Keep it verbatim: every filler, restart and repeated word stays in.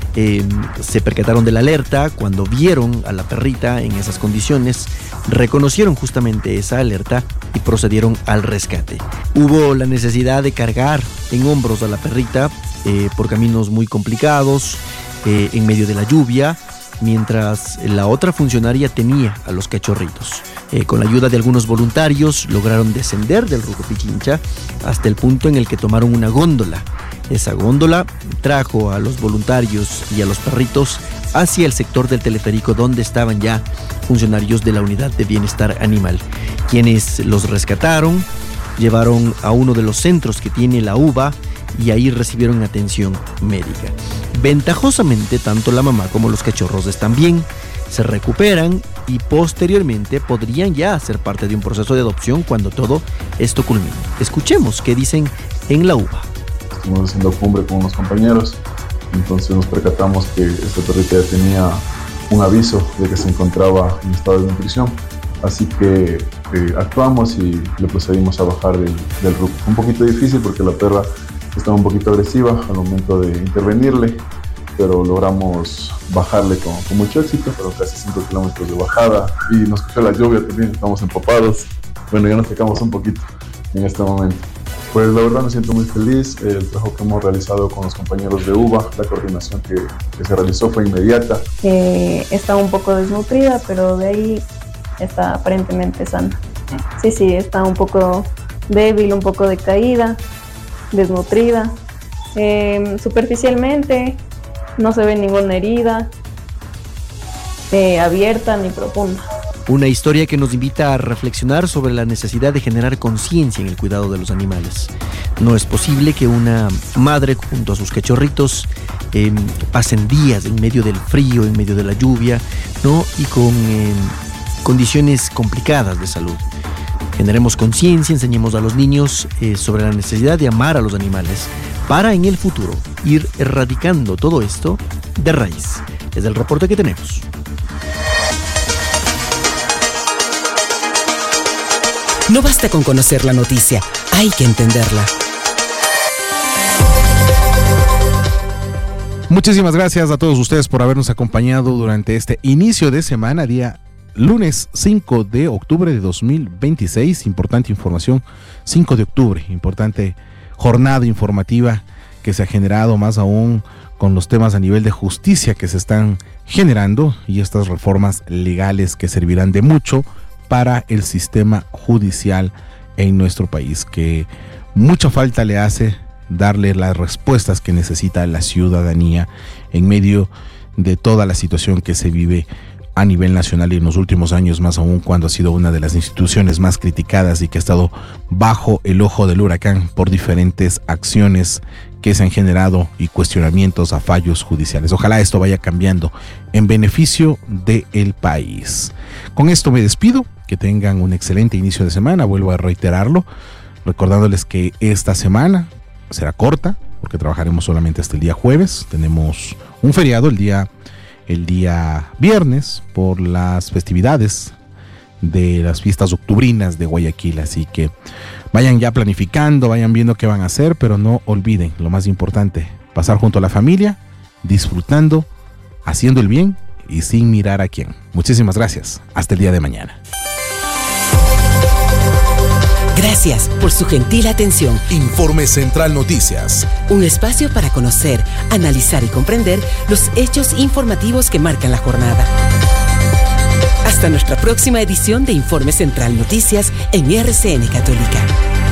eh, se percataron de la alerta. Cuando vieron a la perrita en esas condiciones, reconocieron justamente esa alerta y procedieron al rescate. Hubo la necesidad de cargar en hombros a la perrita eh, por caminos muy complicados, eh, en medio de la lluvia, mientras la otra funcionaria tenía a los cachorritos. Eh, con la ayuda de algunos voluntarios lograron descender del Ruco Pichincha hasta el punto en el que tomaron una góndola. Esa góndola trajo a los voluntarios y a los perritos hacia el sector del teleférico donde estaban ya funcionarios de la Unidad de Bienestar Animal, quienes los rescataron, llevaron a uno de los centros que tiene la U B A y ahí recibieron atención médica. Ventajosamente, tanto la mamá como los cachorros están bien, se recuperan y posteriormente podrían ya ser parte de un proceso de adopción cuando todo esto culmine. Escuchemos qué dicen en la U B A. Estuvimos haciendo cumbre con unos compañeros, entonces nos percatamos que esta perrita ya tenía un aviso de que se encontraba en estado de nutrición, así que eh, actuamos y le procedimos a bajar del, del ruco. Un poquito difícil porque la perra estaba un poquito agresiva al momento de intervenirle, pero logramos bajarle con, con mucho éxito, pero casi cinco kilómetros de bajada, y nos cogió la lluvia también, estamos empapados. Bueno, ya nos secamos un poquito en este momento. Pues la verdad me siento muy feliz. El trabajo que hemos realizado con los compañeros de U B A, la coordinación que, que se realizó fue inmediata. Eh, está un poco desnutrida, pero de ahí está aparentemente sana. Sí, sí, está un poco débil, un poco decaída, desnutrida. Eh, superficialmente no se ve ninguna herida eh, abierta ni profunda. Una historia que nos invita a reflexionar sobre la necesidad de generar conciencia en el cuidado de los animales. No es posible que una madre junto a sus cachorritos eh, pasen días en medio del frío, en medio de la lluvia, ¿no? Y con eh, condiciones complicadas de salud. Generemos conciencia, enseñemos a los niños eh, sobre la necesidad de amar a los animales para en el futuro ir erradicando todo esto de raíz. Es el reporte que tenemos. No basta con conocer la noticia, hay que entenderla. Muchísimas gracias a todos ustedes por habernos acompañado durante este inicio de semana, día lunes cinco de octubre de dos mil veintiséis. Importante información, cinco de octubre, importante jornada informativa que se ha generado, más aún con los temas a nivel de justicia que se están generando y estas reformas legales que servirán de mucho para el sistema judicial en nuestro país, que mucha falta le hace darle las respuestas que necesita la ciudadanía en medio de toda la situación que se vive a nivel nacional y en los últimos años, más aún cuando ha sido una de las instituciones más criticadas y que ha estado bajo el ojo del huracán por diferentes acciones que se han generado y cuestionamientos a fallos judiciales. Ojalá esto vaya cambiando en beneficio del país. Con esto me despido, que tengan un excelente inicio de semana, vuelvo a reiterarlo, recordándoles que esta semana será corta, porque trabajaremos solamente hasta el día jueves, tenemos un feriado el día, el día viernes por las festividades de las fiestas octubrinas de Guayaquil, así que vayan ya planificando, vayan viendo qué van a hacer, pero no olviden lo más importante, pasar junto a la familia, disfrutando, haciendo el bien y sin mirar a quién. Muchísimas gracias, hasta el día de mañana. Gracias por su gentil atención. Informe Central Noticias. Un espacio para conocer, analizar y comprender los hechos informativos que marcan la jornada. Hasta nuestra próxima edición de Informe Central Noticias en R C N Católica.